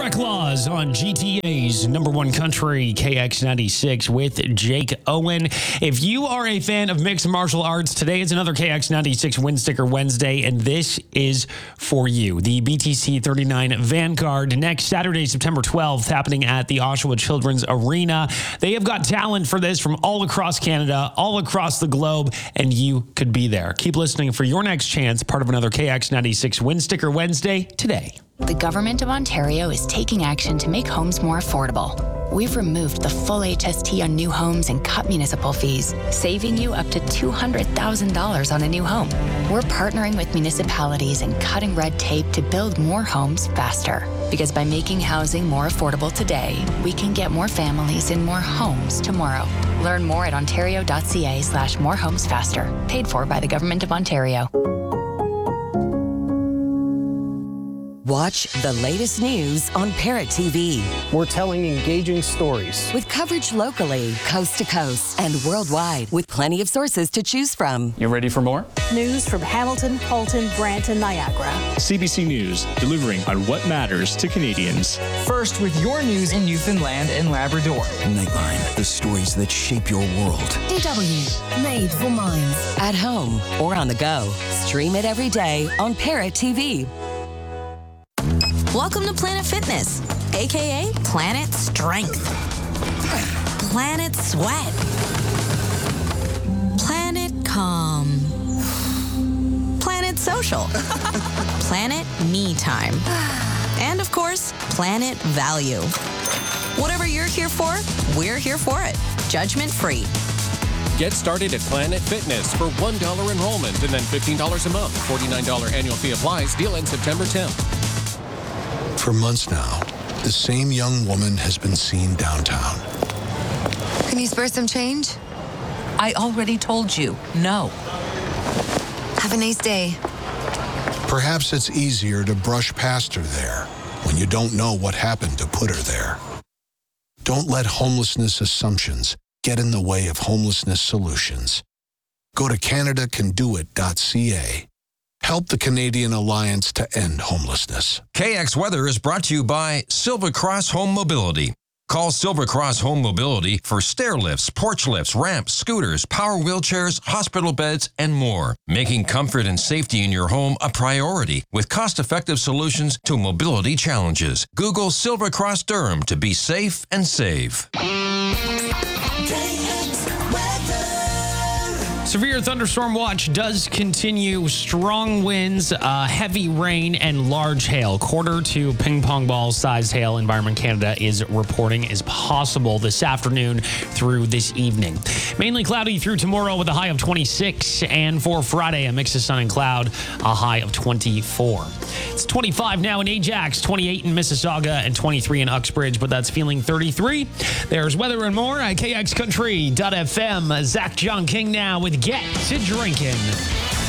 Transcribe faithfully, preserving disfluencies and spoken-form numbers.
Shrekk Laws on G T A's number one country, K X ninety-six, with Jake Owen. If you are a fan of mixed martial arts, today is another K X ninety-six Win Sticker Wednesday, and this is for you. The B T C thirty-nine Vanguard next Saturday, September twelfth, happening at the Oshawa Children's Arena. They have got talent for this from all across Canada, all across the globe, and you could be there. Keep listening for your next chance, part of another K X ninety-six Win Sticker Wednesday today. The Government of Ontario is taking action to make homes more affordable. We've removed the full H S T on new homes and cut municipal fees, saving you up to two hundred thousand dollars on a new home. We're partnering with municipalities and cutting red tape to build more homes faster. Because by making housing more affordable today, we can get more families in more homes tomorrow. Learn more at ontario.ca slash more homes faster. Paid for by the Government of Ontario. Watch the latest news on Parrot T V. We're telling engaging stories. With coverage locally, coast to coast, and worldwide, with plenty of sources to choose from. You ready for more? News from Hamilton, Halton, Brantton, Niagara. C B C News, delivering on what matters to Canadians. First with your news in Newfoundland and Labrador. Nightline, the stories that shape your world. D W, made for minds. At home or on the go. Stream it every day on Parrot T V. Welcome to Planet Fitness, a k a. Planet Strength, Planet Sweat, Planet Calm, Planet Social, Planet Me Time, and of course, Planet Value. Whatever you're here for, we're here for it. Judgment free. Get started at Planet Fitness for one dollar enrollment and then fifteen dollars a month. forty-nine dollars annual fee applies. Deal ends September tenth. For months now, the same young woman has been seen downtown. Can you spare some change? I already told you, no. Have a nice day. Perhaps it's easier to brush past her there when you don't know what happened to put her there. Don't let homelessness assumptions get in the way of homelessness solutions. Go to canada can do it dot c a. Help the Canadian Alliance to end homelessness. K X Weather is brought to you by Silver Cross Home Mobility. Call Silver Cross Home Mobility for stair lifts, porch lifts, ramps, scooters, power wheelchairs, hospital beds, and more. Making comfort and safety in your home a priority with cost-effective solutions to mobility challenges. Google Silver Cross Durham to be safe and save. Severe thunderstorm watch does continue. Strong winds, uh, heavy rain, and large hail. Quarter to ping pong ball sized hail Environment Canada is reporting is possible this afternoon through this evening. Mainly cloudy through tomorrow with a high of twenty-six. And for Friday, a mix of sun and cloud, a high of twenty-four. It's twenty-five now in Ajax, twenty-eight in Mississauga, and twenty-three in Uxbridge, but that's feeling thirty-three. There's weather and more at K X Country dot F M. Zach John King now with Get to Drinking.